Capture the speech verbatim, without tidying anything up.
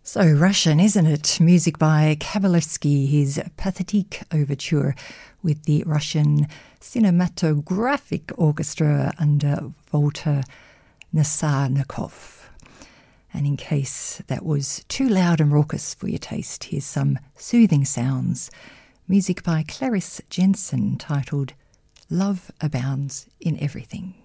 So Russian, isn't it? Music by Kabalevsky, his Pathetique Overture with the Russian Cinematographic Orchestra under Walter Nasarnikov. And in case that was too loud and raucous for your taste, here's some soothing sounds. Music by Clarice Jensen titled Love Abounds in Everything.